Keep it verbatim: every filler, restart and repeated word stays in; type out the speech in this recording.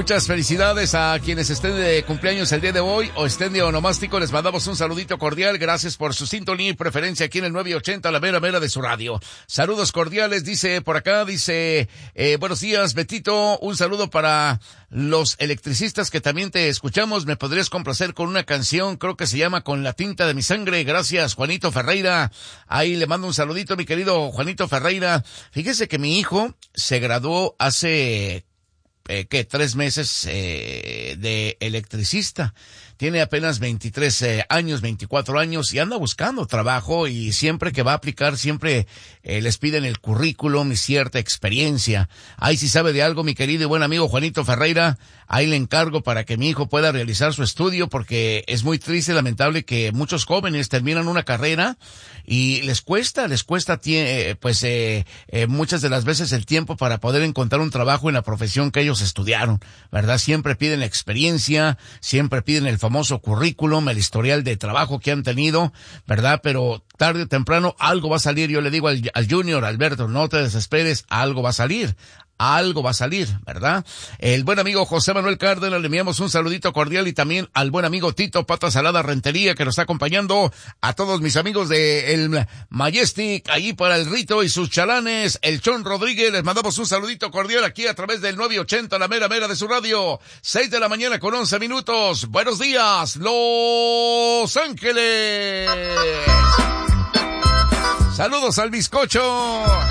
Muchas felicidades a quienes estén de cumpleaños el día de hoy o estén de onomástico. Les mandamos un saludito cordial. Gracias por su sintonía y preferencia aquí en el nueve ochenta, la mera mera de su radio. Saludos cordiales, dice por acá, dice, eh, buenos días, Betito. Un saludo para los electricistas que también te escuchamos. Me podrías complacer con una canción, creo que se llama Con la tinta de mi sangre. Gracias, Juanito Ferreira. Ahí le mando un saludito, mi querido Juanito Ferreira. Fíjese que mi hijo se graduó hace... Eh, ¿qué? Tres meses eh, de electricista. Tiene apenas veintitrés eh, años, veinticuatro años y anda buscando trabajo y siempre que va a aplicar siempre eh, les piden el currículum y cierta experiencia. Ahí si sabe de algo, mi querido y buen amigo Juanito Ferreira, ahí le encargo para que mi hijo pueda realizar su estudio, porque es muy triste y lamentable que muchos jóvenes terminan una carrera y les cuesta, les cuesta tie- pues eh, eh, muchas de las veces el tiempo para poder encontrar un trabajo en la profesión que ellos estudiaron, ¿verdad? Siempre piden la experiencia, siempre piden el famoso currículum, el historial de trabajo que han tenido, ¿verdad? Pero tarde o temprano algo va a salir. Yo le digo al, al Junior, Alberto, no te desesperes, algo va a salir. Algo va a salir, ¿verdad? El buen amigo José Manuel Cárdenas, le enviamos un saludito cordial, y también al buen amigo Tito Pata Salada Rentería, que nos está acompañando, a todos mis amigos de el Majestic, allí para el Rito y sus chalanes, el Chon Rodríguez, les mandamos un saludito cordial aquí a través del nueve ochenta, la mera mera de su radio, seis de la mañana con once minutos. Buenos días, Los Ángeles. Saludos al bizcocho.